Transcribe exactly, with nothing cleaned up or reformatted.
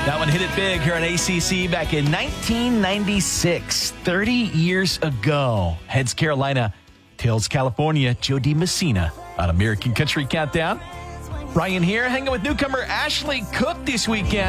That one hit it big here on A C C back in nineteen ninety-six, thirty years ago. Heads Carolina, tails California, Joe DiMessina on American Country Countdown. Brian here, hanging with newcomer Ashley Cook this weekend.